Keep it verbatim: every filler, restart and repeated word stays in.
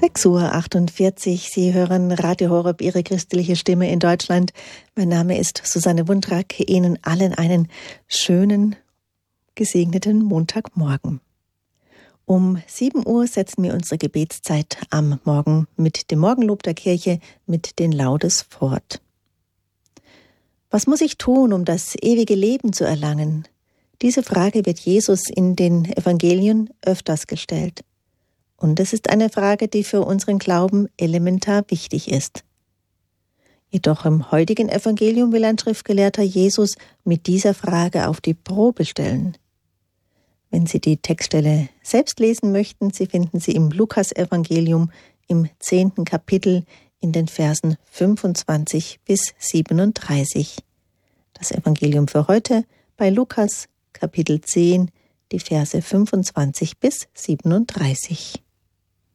sechs Uhr achtundvierzig. Sie hören Radio Horeb, Ihre christliche Stimme in Deutschland. Mein Name ist Susanne Wundrak. Ihnen allen einen schönen, gesegneten Montagmorgen. Um sieben Uhr setzen wir unsere Gebetszeit am Morgen mit dem Morgenlob der Kirche mit den Laudes fort. Was muss ich tun, um das ewige Leben zu erlangen? Diese Frage wird Jesus in den Evangelien öfters gestellt. Und es ist eine Frage, die für unseren Glauben elementar wichtig ist. Jedoch im heutigen Evangelium will ein Schriftgelehrter Jesus mit dieser Frage auf die Probe stellen. Wenn Sie die Textstelle selbst lesen möchten, Sie finden sie im Lukas-Evangelium im zehnten Kapitel in den Versen fünfundzwanzig bis siebenunddreißig. Das Evangelium für heute bei Lukas, Kapitel zehn, die Verse fünfundzwanzig bis siebenunddreißig.